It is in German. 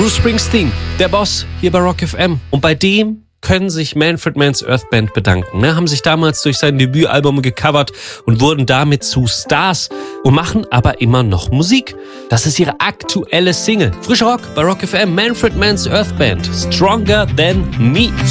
Bruce Springsteen, der Boss hier bei Rock FM. Und bei dem können sich Manfred Mann's Earth Band bedanken. Haben sich damals durch sein Debütalbum gecovert und wurden damit zu Stars und machen aber immer noch Musik. Das ist ihre aktuelle Single. Frischer Rock bei Rock FM, Manfred Mann's Earth Band, Stronger Than Me.